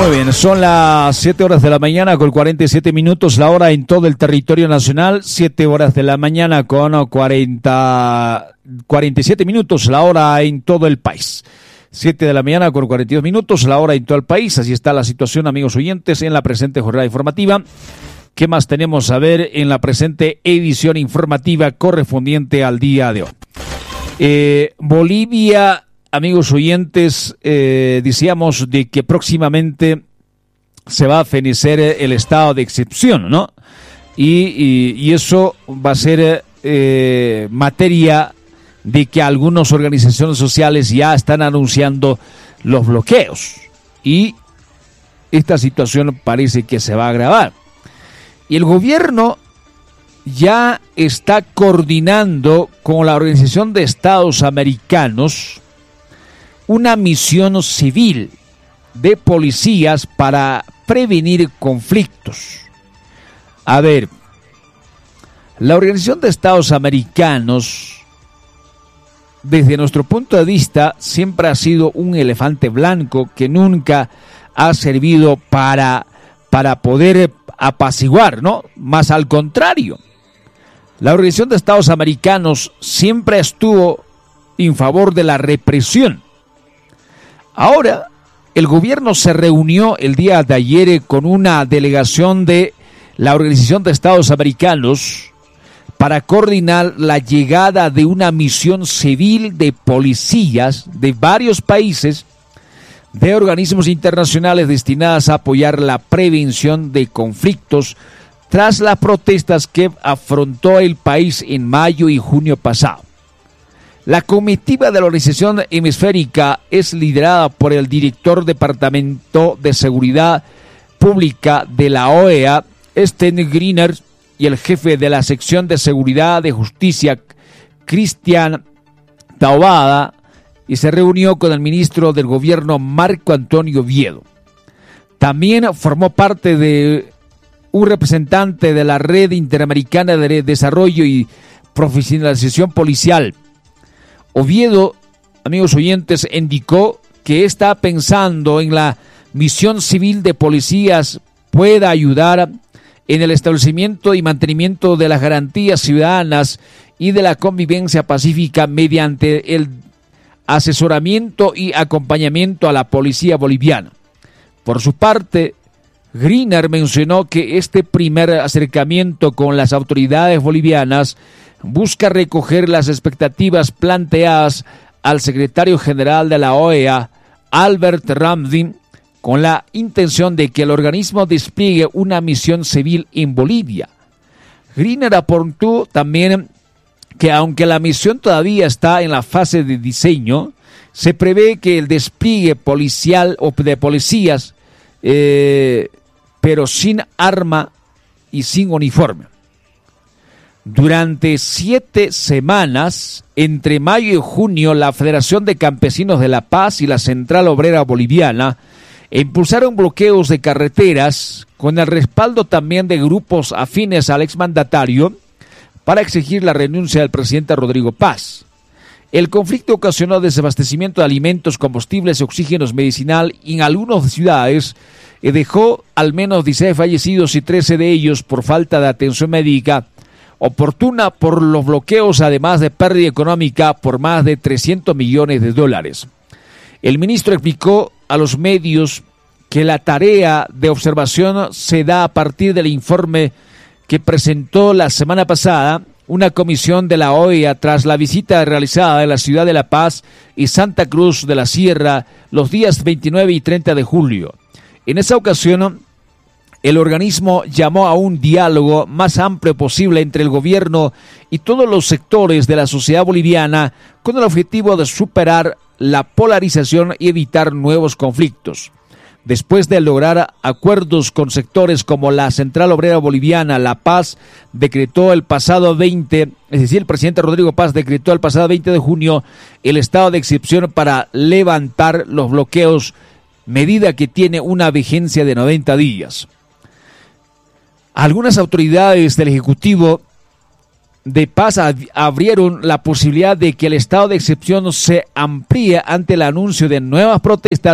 Muy bien, son las 7 horas de la mañana con 47 minutos, la hora en todo el territorio nacional, 7 horas de la mañana con 47 minutos, la hora en todo el país. 7 de la mañana con 42 minutos, la hora en todo el país. Así está la situación, amigos oyentes, en la presente jornada informativa. ¿Qué más tenemos a ver en la presente edición informativa correspondiente al día de hoy? Bolivia, amigos oyentes, decíamos de que próximamente se va a fenecer el estado de excepción, ¿no? Y eso va a ser materia de que algunas organizaciones sociales ya están anunciando los bloqueos. Y esta situación parece que se va a agravar. Y el gobierno ya está coordinando con la Organización de Estados Americanos una misión civil de policías para prevenir conflictos. A ver, la Organización de Estados Americanos, desde nuestro punto de vista, siempre ha sido un elefante blanco que nunca ha servido para poder apaciguar, ¿no? Más al contrario, la Organización de Estados Americanos siempre estuvo en favor de la represión. Ahora, el gobierno se reunió el día de ayer con una delegación de la Organización de Estados Americanos para coordinar la llegada de una misión civil de policías de varios países, de organismos internacionales destinadas a apoyar la prevención de conflictos tras las protestas que afrontó el país en mayo y junio pasado. La comitiva de la Organización Hemisférica es liderada por el director Departamento de Seguridad Pública de la OEA, Sten Griner, y el jefe de la sección de Seguridad de Justicia, Cristian Taubada, y se reunió con el ministro del gobierno, Marco Antonio Viedo. También formó parte de un representante de la Red Interamericana de Desarrollo y Profesionalización Policial. Oviedo, amigos oyentes, indicó que está pensando en la misión civil de policías pueda ayudar en el establecimiento y mantenimiento de las garantías ciudadanas y de la convivencia pacífica mediante el asesoramiento y acompañamiento a la policía boliviana. Por su parte, Griner mencionó que este primer acercamiento con las autoridades bolivianas busca recoger las expectativas planteadas al secretario general de la OEA, Albert Ramsden, con la intención de que el organismo despliegue una misión civil en Bolivia. Griner apuntó también que aunque la misión todavía está en la fase de diseño, se prevé que el despliegue policial o de policías, pero sin arma y sin uniforme. Durante 7 semanas, entre mayo y junio, la Federación de Campesinos de La Paz y la Central Obrera Boliviana impulsaron bloqueos de carreteras con el respaldo también de grupos afines al exmandatario para exigir la renuncia del presidente Rodrigo Paz. El conflicto ocasionó desabastecimiento de alimentos, combustibles y oxígenos medicinal en algunas ciudades y dejó al menos 16 fallecidos y 13 de ellos por falta de atención médica oportuna por los bloqueos, además de pérdida económica por más de $300 millones. El ministro explicó a los medios que la tarea de observación se da a partir del informe que presentó la semana pasada una comisión de la OEA tras la visita realizada en la ciudad de La Paz y Santa Cruz de la Sierra los días 29 y 30 de julio. En esa ocasión, el organismo llamó a un diálogo más amplio posible entre el gobierno y todos los sectores de la sociedad boliviana con el objetivo de superar la polarización y evitar nuevos conflictos. Después de lograr acuerdos con sectores como la Central Obrera Boliviana, La Paz decretó el pasado 20, es decir, el presidente Rodrigo Paz decretó el pasado 20 de junio el estado de excepción para levantar los bloqueos, medida que tiene una vigencia de 90 días. Algunas autoridades del Ejecutivo de Paz abrieron la posibilidad de que el estado de excepción se amplíe ante el anuncio de nuevas protestas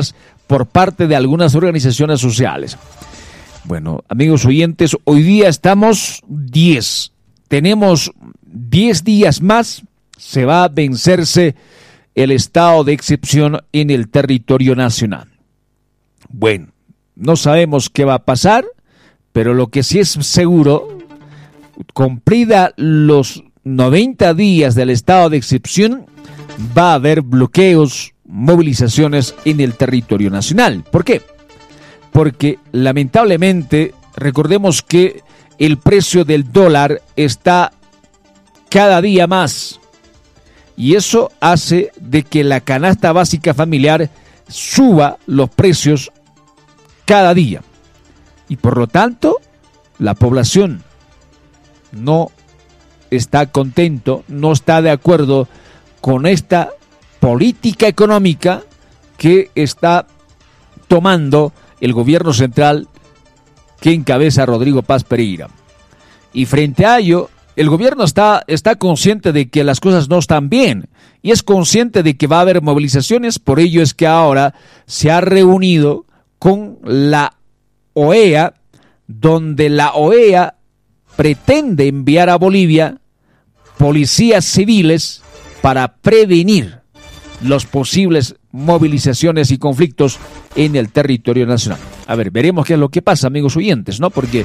por parte de algunas organizaciones sociales. Bueno, amigos oyentes, hoy día estamos 10. Tenemos 10 días más, se va a vencerse el estado de excepción en el territorio nacional. Bueno, no sabemos qué va a pasar, pero lo que sí es seguro, cumplida los 90 días del estado de excepción, va a haber bloqueos, movilizaciones en el territorio nacional. ¿Por qué? Porque lamentablemente, recordemos que el precio del dólar está cada día más y eso hace de que la canasta básica familiar suba los precios cada día y por lo tanto la población no está contento, no está de acuerdo con esta política económica que está tomando el gobierno central que encabeza Rodrigo Paz Pereira. Y frente a ello, el gobierno está consciente de que las cosas no están bien y es consciente de que va a haber movilizaciones, por ello es que ahora se ha reunido con la OEA, donde la OEA pretende enviar a Bolivia policías civiles para prevenir los posibles movilizaciones y conflictos en el territorio nacional. A ver, veremos qué es lo que pasa, amigos oyentes, ¿no? Porque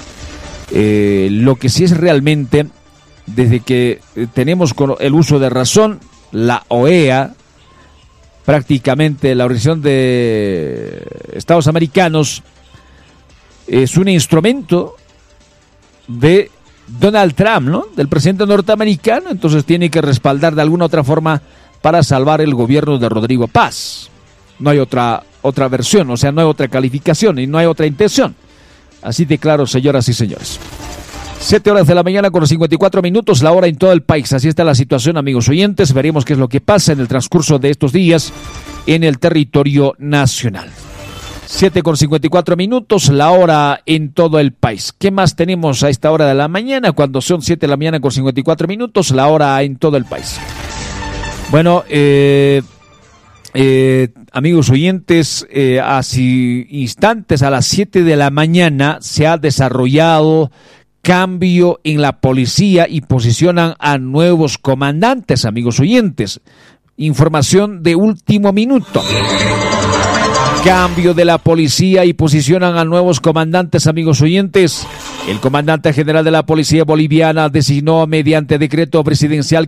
lo que sí es realmente, desde que tenemos el uso de razón, la OEA, prácticamente la Organización de Estados Americanos, es un instrumento de Donald Trump, ¿no? Del presidente norteamericano, entonces tiene que respaldar de alguna otra forma para salvar el gobierno de Rodrigo Paz. No hay otra versión, o sea, no hay otra calificación y no hay otra intención. Así de claro, señoras y señores. 7 horas de la mañana con 54 minutos, la hora en todo el país. Así está la situación, amigos oyentes. Veremos qué es lo que pasa en el transcurso de estos días en el territorio nacional. 7 con 54 minutos, la hora en todo el país. ¿Qué más tenemos a esta hora de la mañana? Cuando son 7 de la mañana con 54 minutos, la hora en todo el país. Bueno, amigos oyentes, hace instantes a las 7 de la mañana se ha desarrollado cambio en la policía y posicionan a nuevos comandantes, amigos oyentes. Información de último minuto. Cambio de la policía y posicionan a nuevos comandantes, amigos oyentes. El comandante general de la policía boliviana designó mediante decreto presidencial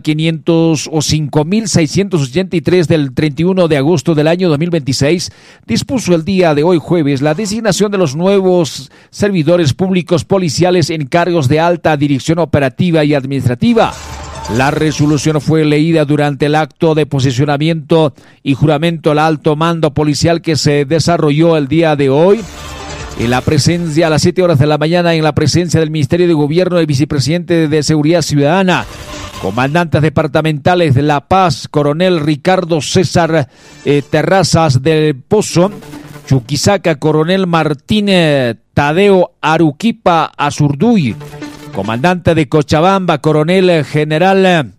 505.683 del 31 de agosto del año 2026, dispuso el día de hoy jueves la designación de los nuevos servidores públicos policiales en cargos de alta dirección operativa y administrativa. La resolución fue leída durante el acto de posicionamiento y juramento al alto mando policial que se desarrolló el día de hoy. En la presencia, a las 7 horas de la mañana, en la presencia del Ministerio de Gobierno, el vicepresidente de Seguridad Ciudadana, comandantes departamentales de La Paz, coronel Ricardo César Terrazas del Pozo, Chuquisaca, coronel Martín Tadeo Aruquipa Azurduy, comandante de Cochabamba, coronel general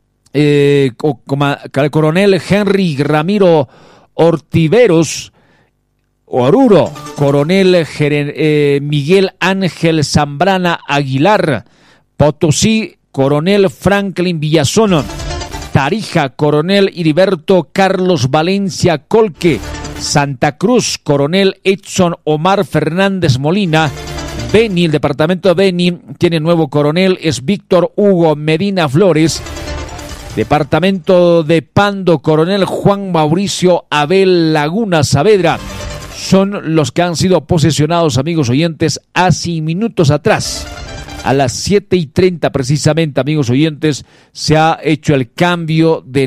coronel Henry Ramiro Ortiveros Oruro, coronel Miguel Ángel Zambrana Aguilar, Potosí, coronel Franklin Villazón, Tarija, coronel Heriberto Carlos Valencia Colque, Santa Cruz, coronel Edson Omar Fernández Molina. Beni, el departamento de Beni tiene nuevo coronel, es Víctor Hugo Medina Flores. Departamento de Pando, coronel Juan Mauricio Abel Laguna Saavedra. Son los que han sido posesionados, amigos oyentes, hace minutos atrás. A las 7:30 precisamente, amigos oyentes, se ha hecho el cambio de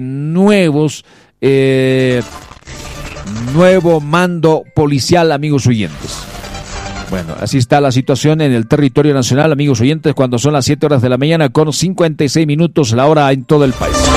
nuevo mando policial, amigos oyentes. Bueno, así está la situación en el territorio nacional, amigos oyentes, cuando son las 7 horas de la mañana con 56 minutos, la hora en todo el país.